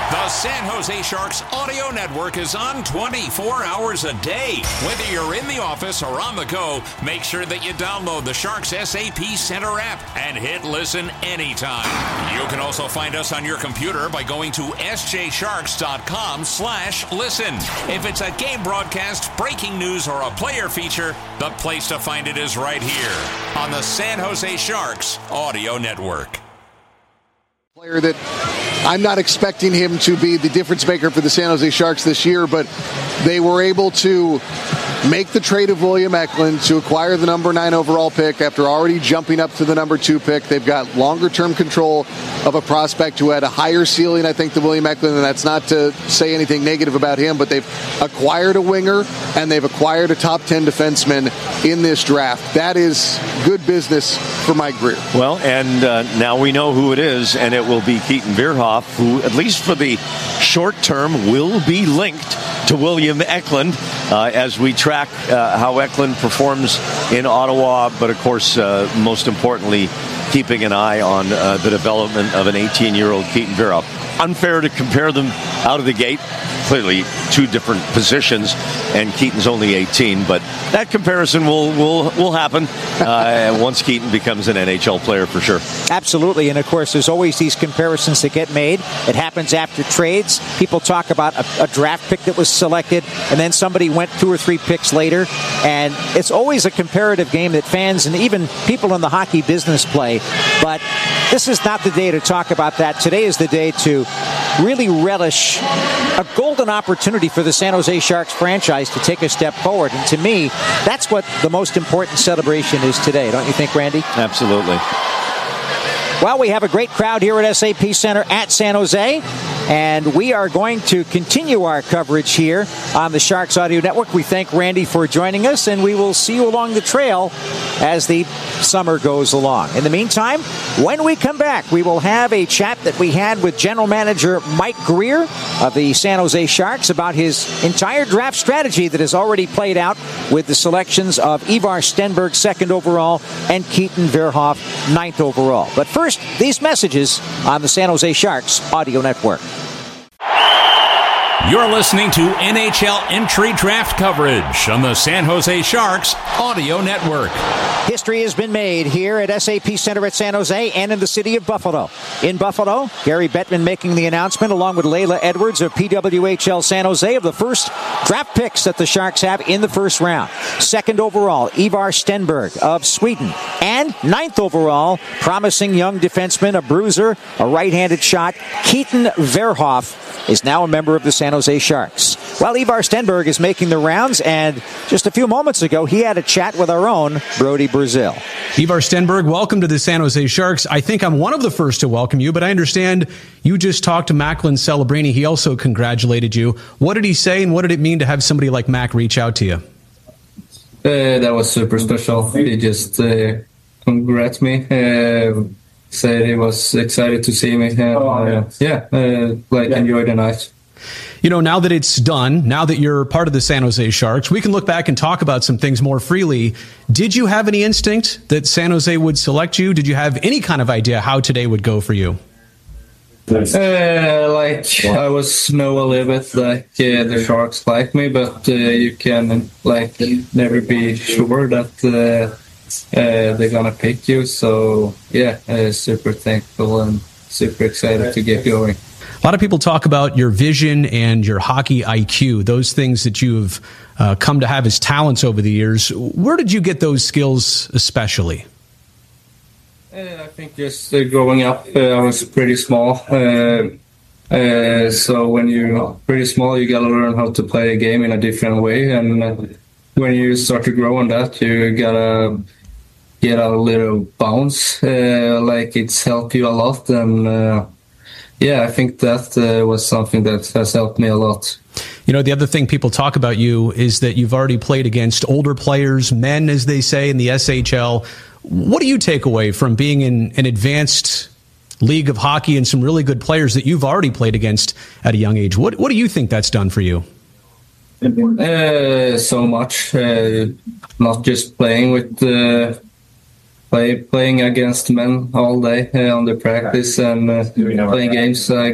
The San Jose Sharks audio network is on 24 hours a day. Whether you're in the office or on the go, make sure that you download the Sharks SAP Center app and hit listen anytime. You can also find us on your computer by going to sjsharks.com/listen. If it's a game broadcast, breaking news, or a player feature, the place to find it is right here on the San Jose Sharks audio network. Player that I'm not expecting him to be the difference maker for the San Jose Sharks this year, but they were able to make the trade of William Eklund to acquire the number 9 overall pick after already jumping up to the number 2 pick. They've got longer-term control of a prospect who had a higher ceiling, I think, than William Eklund, and that's not to say anything negative about him, but they've acquired a winger and they've acquired a top 10 defenseman in this draft. That is good business for Mike Grier. Well, and now we know who it is, and it will be Keaton Verhoff, who, at least for the short term, will be linked to William Eklund as we track how Eklund performs in Ottawa, but of course, most importantly, keeping an eye on the development of an 18-year-old Keaton Verhoff. Unfair to compare them out of the gate. Clearly, two different positions, and Keaton's only 18, but that comparison will happen once Keaton becomes an NHL player for sure. Absolutely, and of course, there's always these comparisons that get made. It happens after trades. People talk about a draft pick that was selected, and then somebody went 2 or 3 picks later, and it's always a comparative game that fans and even people in the hockey business play, but this is not the day to talk about that. Today is the day to really relish a golden opportunity for the San Jose Sharks franchise to take a step forward. And to me, that's what the most important celebration is today. Don't you think, Randy? Absolutely. Well, we have a great crowd here at SAP Center at San Jose, and we are going to continue our coverage here on the Sharks Audio Network. We thank Randy for joining us, and we will see you along the trail as the summer goes along. In the meantime, when we come back, we will have a chat that we had with General Manager Mike Grier of the San Jose Sharks about his entire draft strategy that has already played out with the selections of Ivar Stenberg, 2nd overall, and Keaton Verhoff, 9th overall. But first, these messages on the San Jose Sharks Audio Network. You're listening to NHL entry draft coverage on the San Jose Sharks Audio Network. History has been made here at SAP Center at San Jose and in the city of Buffalo. In Buffalo, Gary Bettman making the announcement along with Layla Edwards of PWHL San Jose of the first draft picks that the Sharks have in the first round. 2nd overall, Ivar Stenberg of Sweden. And 9th overall, promising young defenseman, a bruiser, a right-handed shot, Keaton Verhoff is now a member of the San Jose Sharks. Well, Ivar Stenberg is making the rounds, and just a few moments ago, he had a chat with our own Brody Brazil. Ivar Stenberg, welcome to the San Jose Sharks. I think I'm one of the first to welcome you, but I understand you just talked to Macklin Celebrini. He also congratulated you. What did he say, and what did it mean to have somebody like Mac reach out to you? That was super special. He just congrats me. Said he was excited to see me. Enjoy the night. You know, now that it's done, now that you're part of the San Jose Sharks, we can look back and talk about some things more freely. Did you have any instinct that San Jose would select you? Did you have any kind of idea how today would go for you? I was know a little bit the Sharks like me, but you can never be sure that they're gonna pick you. So super thankful and super excited to get going. A lot of people talk about your vision and your hockey IQ, those things that you've come to have as talents over the years. Where did you get those skills especially? I think just growing up, I was pretty small. So when you're pretty small, you got to learn how to play a game in a different way. And when you start to grow on that, you got to get a little bounce. It's helped you a lot. And I think that was something that has helped me a lot. You know, the other thing people talk about you is that you've already played against older players, men, as they say, in the SHL. What do you take away from being in an advanced league of hockey and some really good players that you've already played against at a young age? What do you think that's done for you? So much. Not just playing with playing against men all day on the practice and playing games